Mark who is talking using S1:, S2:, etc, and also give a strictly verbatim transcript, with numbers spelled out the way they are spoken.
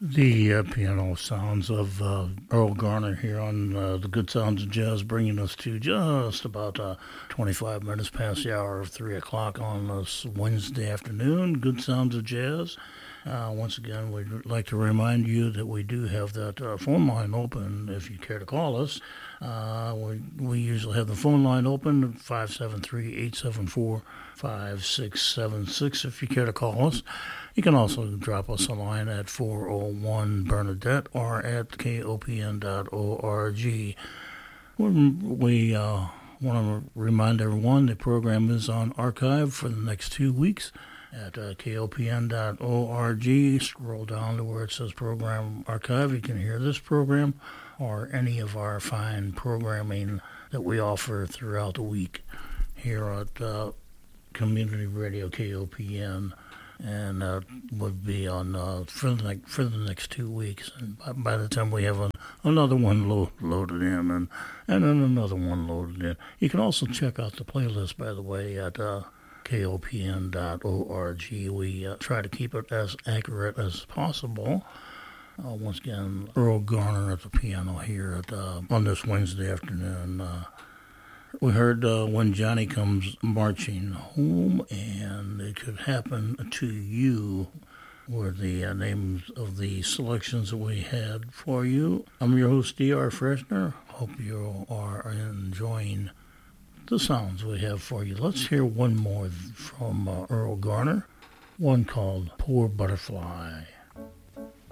S1: The uh, piano sounds of uh, Earl Garner here on uh, the Good Sounds of Jazz, bringing us to just about uh, twenty-five minutes past the hour of three o'clock on this Wednesday afternoon. Good Sounds of Jazz. Uh, once again, we'd like to remind you that we do have that uh, phone line open if you care to call us. Uh, we, we usually have the phone line open at five seven three, eight seven four, five six seven six if you care to call us. You can also drop us a line at four oh one Bernadette or at K O P N dot org. We, we uh, want to remind everyone the program is on archive for the next two weeks at uh, K O P N dot org. Scroll down to where it says Program Archive. You can hear this program or any of our fine programming that we offer throughout the week here at uh, Community Radio K O P N. And that uh, would be on uh, for the next, for the next two weeks. And by, by the time we have an, another one lo- loaded in, and and then another one loaded in, you can also check out the playlist, by the way, at uh, K O P N dot org. We uh, try to keep it as accurate as possible. Uh, once again, Earl Garner at the piano here at uh, on this Wednesday afternoon. Uh, We heard uh, When Johnny Comes Marching Home, and It Could Happen to You were the uh, names of the selections that we had for you. I'm your host, D R. Fresner. Hope you are enjoying the sounds we have for you. Let's hear one more from uh, Earl Garner, one called Poor Butterfly.